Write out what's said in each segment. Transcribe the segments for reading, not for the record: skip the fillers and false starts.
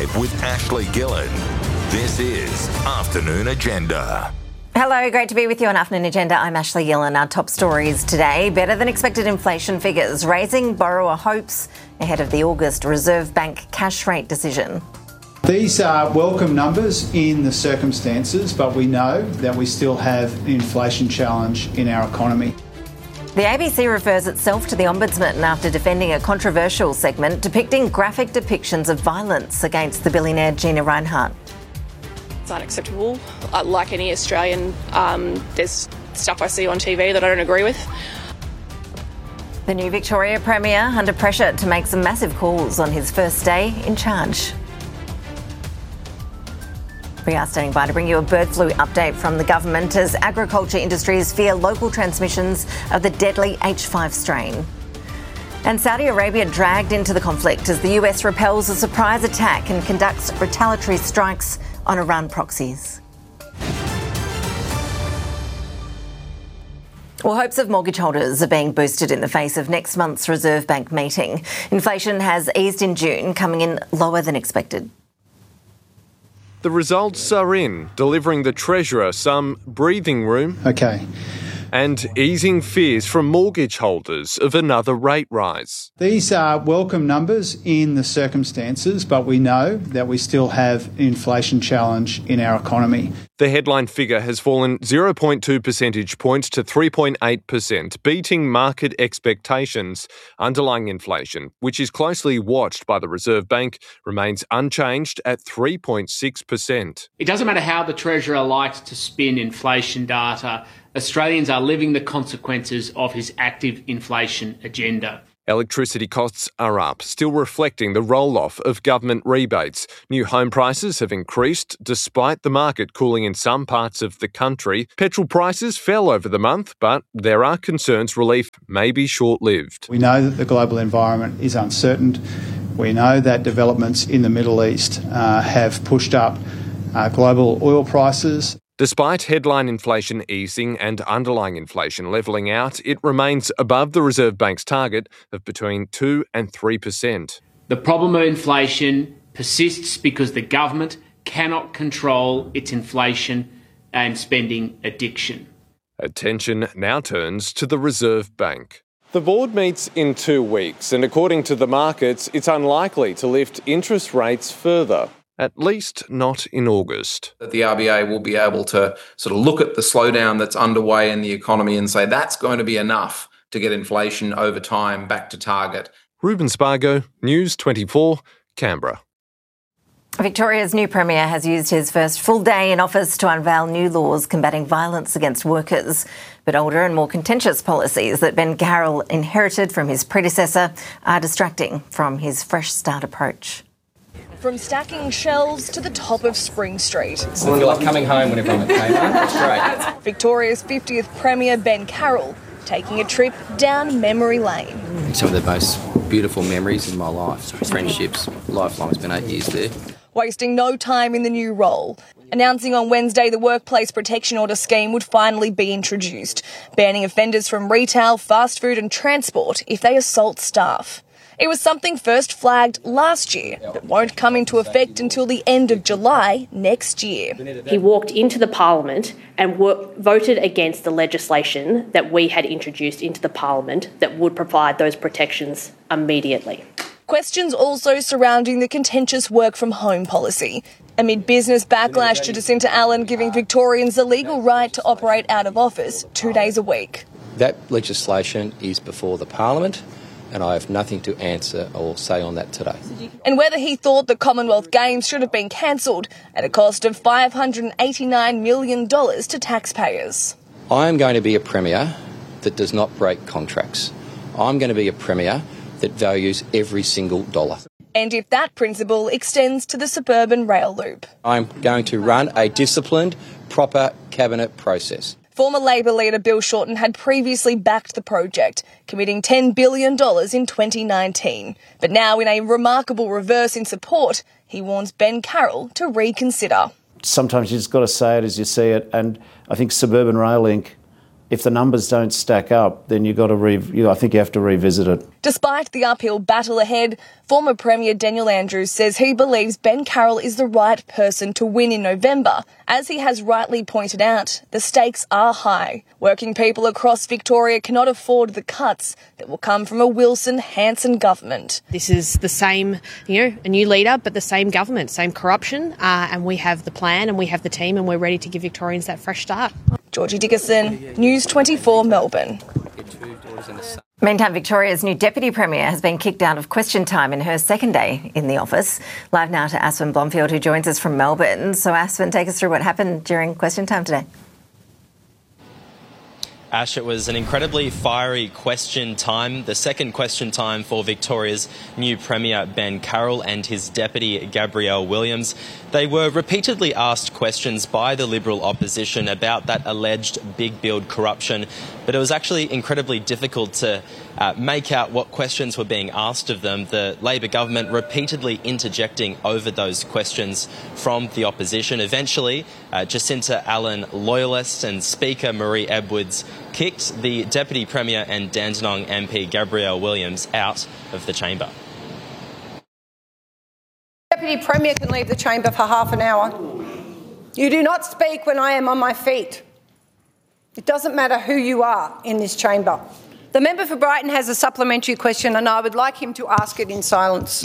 Live with Ashley Gillen. This is Afternoon Agenda. Hello, great to be with you on Afternoon Agenda. I'm Ashley Gillen. Our top stories today: better than expected inflation figures, raising borrower hopes ahead of the August Reserve Bank cash rate decision. These are welcome numbers in the circumstances, but we know that we still have an inflation challenge in our economy. The ABC refers itself to the Ombudsman after defending a controversial segment depicting graphic depictions of violence against the billionaire Gina Rinehart. It's unacceptable. Like any Australian, there's stuff I see on TV that I don't agree with. The new Victoria Premier under pressure to make some massive calls on his first day in charge. We are standing by to bring you a bird flu update from the government as agriculture industries fear local transmissions of the deadly H5 strain. And Saudi Arabia dragged into the conflict as the US repels a surprise attack and conducts retaliatory strikes on Iran proxies. Well, hopes of mortgage holders are being boosted in the face of next month's Reserve Bank meeting. Inflation has eased in June, coming in lower than expected. The results are in, delivering the Treasurer some breathing room. Okay. And easing fears from mortgage holders of another rate rise. These are welcome numbers in the circumstances, but we know that we still have an inflation challenge in our economy. The headline figure has fallen 0.2 percentage points to 3.8%, beating market expectations. Underlying inflation, which is closely watched by the Reserve Bank, remains unchanged at 3.6%. It doesn't matter how the Treasurer likes to spin inflation data. Australians are living the consequences of his active inflation agenda. Electricity costs are up, still reflecting the roll-off of government rebates. New home prices have increased despite the market cooling in some parts of the country. Petrol prices fell over the month, but there are concerns relief may be short-lived. We know that the global environment is uncertain. We know that developments in the Middle East have pushed up global oil prices. Despite headline inflation easing and underlying inflation levelling out, it remains above the Reserve Bank's target of between 2 and 3%. The problem of inflation persists because the government cannot control its inflation and spending addiction. Attention now turns to the Reserve Bank. The board meets in 2 weeks, and according to the markets, it's unlikely to lift interest rates further. At least not in August. The RBA will be able to sort of look at the slowdown that's underway in the economy and say that's going to be enough to get inflation over time back to target. Ruben Spargo, News 24, Canberra. Victoria's new Premier has used his first full day in office to unveil new laws combating violence against workers. But older and more contentious policies that Ben Carroll inherited from his predecessor are distracting from his fresh start approach. From stacking shelves to the top of Spring Street. I feel like coming home whenever I'm at Kmart. It's great. Victoria's 50th Premier Ben Carroll taking a trip down memory lane. Some of the most beautiful memories in my life. Friendships, lifelong. It's been 8 years there. Wasting no time in the new role. Announcing on Wednesday the Workplace Protection Order scheme would finally be introduced, banning offenders from retail, fast food and transport if they assault staff. It was something first flagged last year, but won't come into effect until the end of July next year. He walked into the Parliament and voted against the legislation that we had introduced into the Parliament that would provide those protections immediately. Questions also surrounding the contentious work from home policy, amid business backlash to Jacinta Allen giving Victorians the legal right to operate out of office 2 days a week. That legislation is before the Parliament, and I have nothing to answer or say on that today. And whether he thought the Commonwealth Games should have been cancelled at a cost of $589 million to taxpayers. I am going to be a Premier that does not break contracts. I'm going to be a Premier that values every single dollar. And if that principle extends to the suburban rail loop. I'm going to run a disciplined, proper cabinet process. Former Labor leader Bill Shorten had previously backed the project, committing $10 billion in 2019. But now, in a remarkable reverse in support, he warns Ben Carroll to reconsider. Sometimes you just got to say it as you see it, and I think Suburban Rail Link If the numbers don't stack up, then I think you have to revisit it. Despite the uphill battle ahead, former Premier Daniel Andrews says he believes Ben Carroll is the right person to win in November. As he has rightly pointed out, the stakes are high. Working people across Victoria cannot afford the cuts that will come from a Wilson-Hanson government. This is the same, a new leader, but the same government, same corruption, and we have the plan and we have the team and we're ready to give Victorians that fresh start. Georgie Dickerson, News 24, Melbourne. Meantime, Victoria's new Deputy Premier has been kicked out of question time in her second day in the office. Live now to Aswin Blomfield, who joins us from Melbourne. So, Aswin, take us through what happened during question time today. Ash, it was an incredibly fiery question time, the second question time for Victoria's new Premier Ben Carroll and his Deputy Gabrielle Williams. They were repeatedly asked questions by the Liberal opposition about that alleged big build corruption, but it was actually incredibly difficult to make out what questions were being asked of them. The Labor government repeatedly interjecting over those questions from the opposition. Eventually, Jacinta Allen loyalists and Speaker Marie Edwards kicked the Deputy Premier and Dandenong MP Gabrielle Williams out of the chamber. Deputy Premier can leave the chamber for half an hour. You do not speak when I am on my feet. It doesn't matter who you are in this chamber. The member for Brighton has a supplementary question and I would like him to ask it in silence.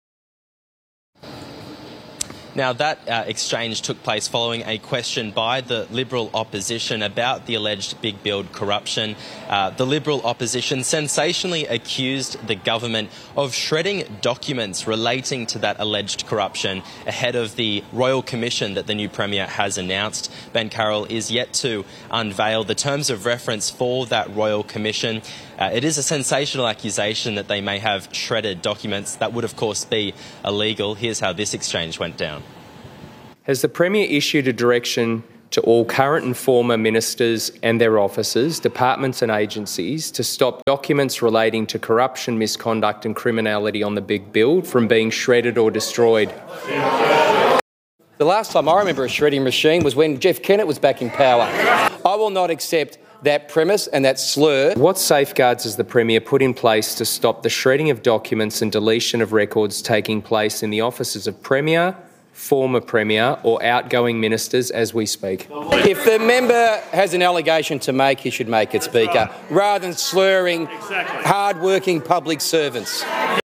Now, that exchange took place following a question by the Liberal opposition about the alleged big build corruption. The Liberal opposition sensationally accused the government of shredding documents relating to that alleged corruption ahead of the Royal Commission that the new Premier has announced. Ben Carroll is yet to unveil the terms of reference for that Royal Commission. It is a sensational accusation that they may have shredded documents. That would, of course, be illegal. Here's how this exchange went down. Has the Premier issued a direction to all current and former ministers and their officers, departments and agencies to stop documents relating to corruption, misconduct and criminality on the big build from being shredded or destroyed? The last time I remember a shredding machine was when Jeff Kennett was back in power. I will not accept that premise and that slur. What safeguards has the Premier put in place to stop the shredding of documents and deletion of records taking place in the offices of Premier, former Premier or outgoing ministers as we speak? If the member has an allegation to make, he should make it, Speaker, rather than slurring hard-working public servants.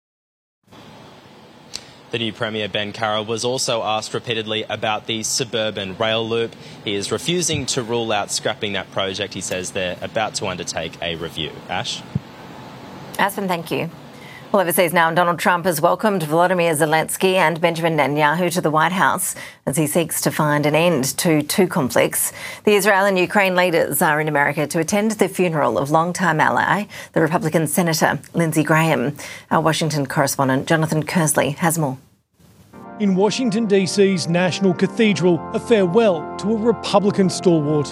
The new Premier, Ben Carroll, was also asked repeatedly about the suburban rail loop. He is refusing to rule out scrapping that project. He says they're about to undertake a review. Ash? Aspen, thank you. Well, overseas now, Donald Trump has welcomed Volodymyr Zelensky and Benjamin Netanyahu to the White House as he seeks to find an end to two conflicts. The Israel and Ukraine leaders are in America to attend the funeral of longtime ally, the Republican Senator Lindsey Graham. Our Washington correspondent Jonathan Kersley has more. In Washington, D.C.'s National Cathedral, a farewell to a Republican stalwart.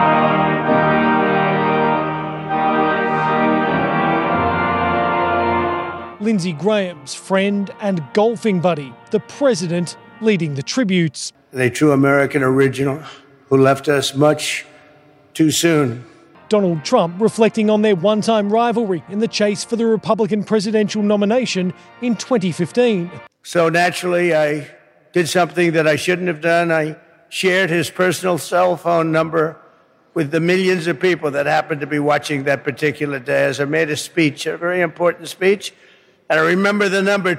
Lindsey Graham's friend and golfing buddy, the president leading the tributes. A true American original who left us much too soon. Donald Trump reflecting on their one-time rivalry in the chase for the Republican presidential nomination in 2015. So naturally, I did something that I shouldn't have done. I shared his personal cell phone number with the millions of people that happened to be watching that particular day as I made a speech, a very important speech. And I remember the number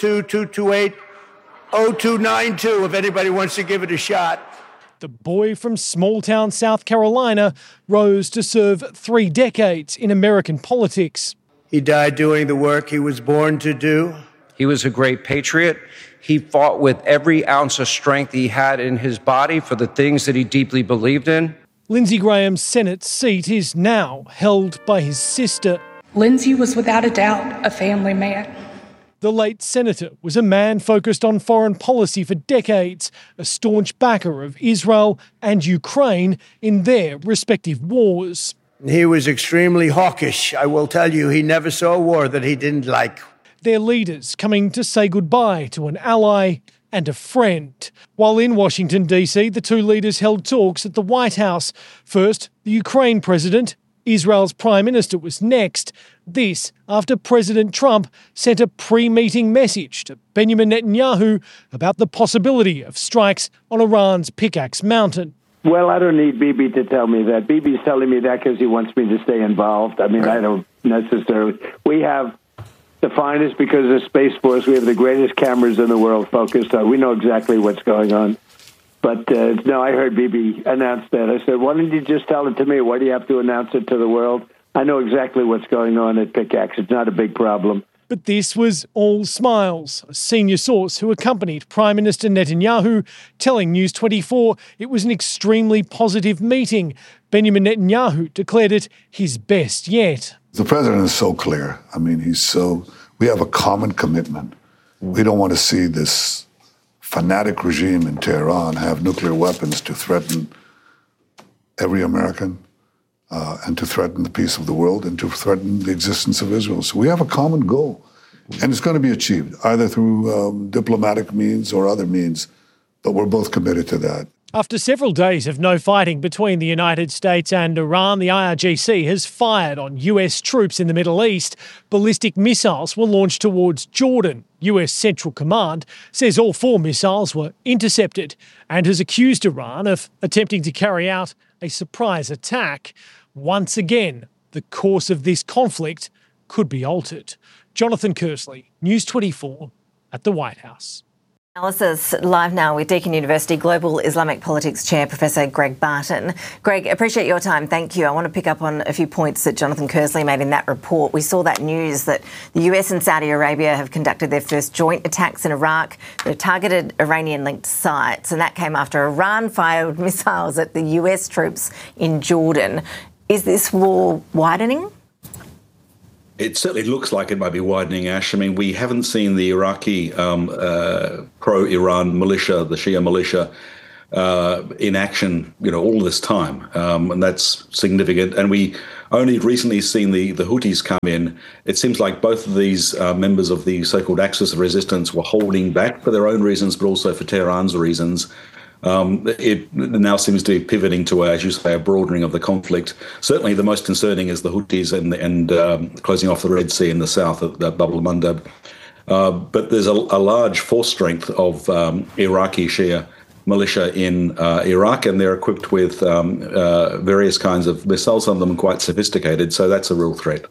202-228-0292 if anybody wants to give it a shot. The boy from small-town South Carolina rose to serve 3 decades in American politics. He died doing the work he was born to do. He was a great patriot. He fought with every ounce of strength he had in his body for the things that he deeply believed in. Lindsey Graham's Senate seat is now held by his sister. Lindsey was without a doubt a family man. The late senator was a man focused on foreign policy for decades, a staunch backer of Israel and Ukraine in their respective wars. He was extremely hawkish. I will tell you, he never saw a war that he didn't like. Their leaders coming to say goodbye to an ally and a friend. While in Washington, D.C., the two leaders held talks at the White House. First, the Ukraine president. Israel's Prime Minister was next. This after President Trump sent a pre-meeting message to Benjamin Netanyahu about the possibility of strikes on Iran's Pickaxe Mountain. Well, I don't need Bibi to tell me that. Bibi's telling me that because he wants me to stay involved. I mean, I don't necessarily. We have the finest, because of Space Force, we have the greatest cameras in the world focused on. We know exactly what's going on. But no, I heard Bibi announce that. I said, why didn't you just tell it to me? Why do you have to announce it to the world? I know exactly what's going on at Pickaxe. It's not a big problem. But this was all smiles. A senior source who accompanied Prime Minister Netanyahu telling News 24 it was an extremely positive meeting. Benjamin Netanyahu declared it his best yet. The president is so clear. I mean, we have a common commitment. We don't want to see this fanatic regime in Tehran have nuclear weapons to threaten every American and to threaten the peace of the world and to threaten the existence of Israel. So we have a common goal, and it's going to be achieved either through diplomatic means or other means, but we're both committed to that. After several days of no fighting between the United States and Iran, the IRGC has fired on US troops in the Middle East. Ballistic missiles were launched towards Jordan. US Central Command says all 4 missiles were intercepted and has accused Iran of attempting to carry out a surprise attack. Once again, the course of this conflict could be altered. Jonathan Kersley, News 24 at the White House. Analysis live now with Deakin University Global Islamic Politics Chair Professor Greg Barton. Greg, appreciate your time. Thank you. I want to pick up on a few points that Jonathan Kersley made in that report. We saw that news that the US and Saudi Arabia have conducted their first joint attacks in Iraq. They've targeted Iranian-linked sites, and that came after Iran fired missiles at the US troops in Jordan. Is this war widening? It certainly looks like it might be widening, Ash. I mean, we haven't seen the Iraqi pro-Iran militia, the Shia militia, in action, all this time, and that's significant. And we only recently seen the Houthis come in. It seems like both of these members of the so-called Axis of Resistance were holding back for their own reasons, but also for Tehran's reasons. It now seems to be pivoting to, as you say, a broadening of the conflict. Certainly the most concerning is the Houthis and closing off the Red Sea in the south at Bab al-Mandab. But there's a large force strength of Iraqi Shia militia in Iraq, and they're equipped with various kinds of missiles, some of them quite sophisticated, so that's a real threat.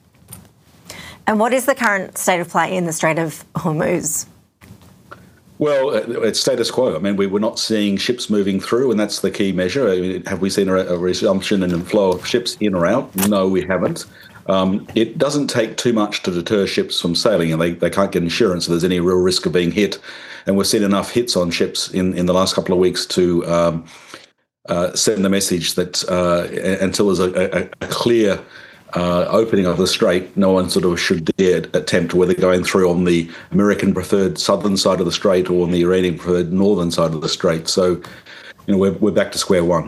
And what is the current state of play in the Strait of Hormuz? Well, it's status quo. I mean, we're not seeing ships moving through, and that's the key measure. I mean, have we seen a resumption in the flow of ships in or out? No, we haven't. It doesn't take too much to deter ships from sailing, and they can't get insurance if there's any real risk of being hit. And we've seen enough hits on ships in the last couple of weeks to send the message that until there's a clear opening of the strait, no one sort of should dare attempt whether going through on the American preferred southern side of the strait or on the Iranian preferred northern side of the strait. So, we're back to square one.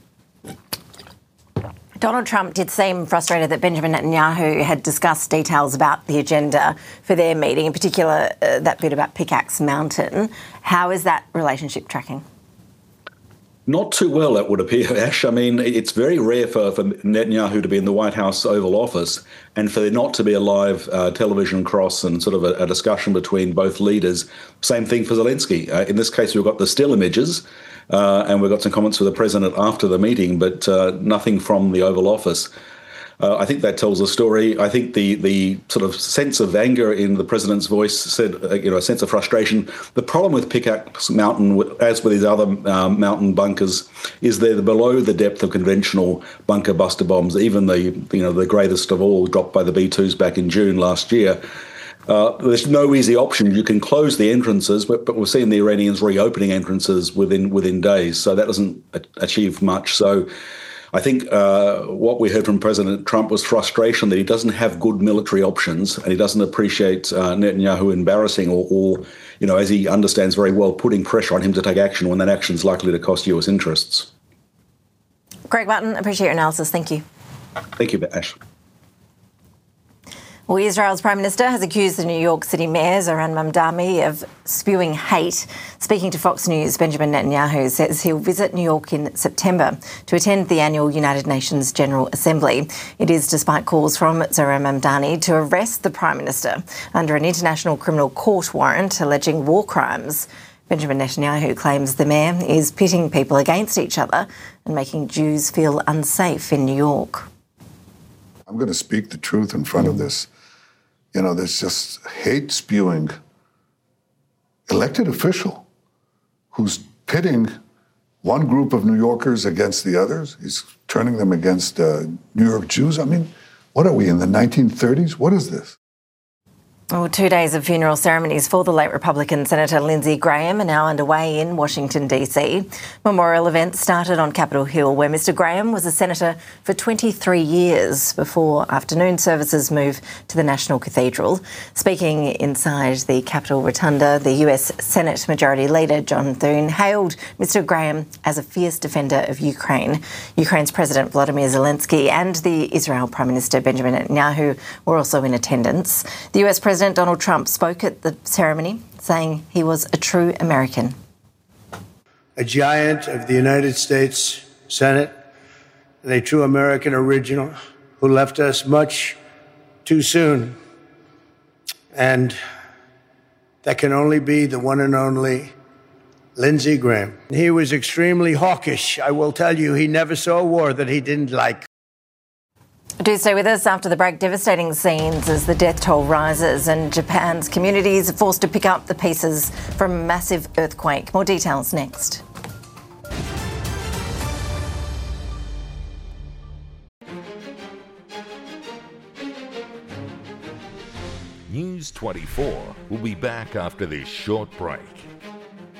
Donald Trump did seem frustrated that Benjamin Netanyahu had discussed details about the agenda for their meeting, in particular that bit about Pickaxe Mountain. How is that relationship tracking? Not too well, that would appear, Ash. I mean, it's very rare for Netanyahu to be in the White House Oval Office and for there not to be a live television cross and sort of a discussion between both leaders. Same thing for Zelensky. In this case, we've got the still images and we've got some comments from the president after the meeting, but nothing from the Oval Office. I think that tells a story. I think the sort of sense of anger in the president's voice said, a sense of frustration. The problem with Pickaxe Mountain, as with these other mountain bunkers, is they're below the depth of conventional bunker buster bombs. Even the greatest of all, dropped by the B-2s back in June last year. There's no easy option. You can close the entrances, but we've seen the Iranians reopening entrances within days, so that doesn't achieve much. So I think what we heard from President Trump was frustration that he doesn't have good military options and he doesn't appreciate Netanyahu embarrassing or, as he understands very well, putting pressure on him to take action when that action is likely to cost US interests. Greg Barton, appreciate your analysis. Thank you. Thank you, Ash. Well, Israel's Prime Minister has accused the New York City Mayor, Zoran Mamdani, of spewing hate. Speaking to Fox News, Benjamin Netanyahu says he'll visit New York in September to attend the annual United Nations General Assembly. It is despite calls from Zoran Mamdani to arrest the Prime Minister under an international criminal court warrant alleging war crimes. Benjamin Netanyahu claims the mayor is pitting people against each other and making Jews feel unsafe in New York. I'm going to speak the truth in front of this. You know, there's just hate spewing elected official who's pitting one group of New Yorkers against the others. He's turning them against New York Jews. I mean, what are we, in the 1930s? What is this? Well, 2 days of funeral ceremonies for the late Republican Senator Lindsey Graham are now underway in Washington, D.C. Memorial events started on Capitol Hill, where Mr Graham was a senator for 23 years before afternoon services moved to the National Cathedral. Speaking inside the Capitol Rotunda, the US Senate Majority Leader John Thune hailed Mr Graham as a fierce defender of Ukraine. Ukraine's President Volodymyr Zelensky and the Israel Prime Minister Benjamin Netanyahu were also in attendance. The US President Donald Trump spoke at the ceremony, saying he was a true American. A giant of the United States Senate and a true American original who left us much too soon. And that can only be the one and only Lindsey Graham. He was extremely hawkish. I will tell you, he never saw a war that he didn't like. Do stay with us after the break. Devastating scenes as the death toll rises and Japan's communities are forced to pick up the pieces from a massive earthquake. More details next. News 24 will be back after this short break.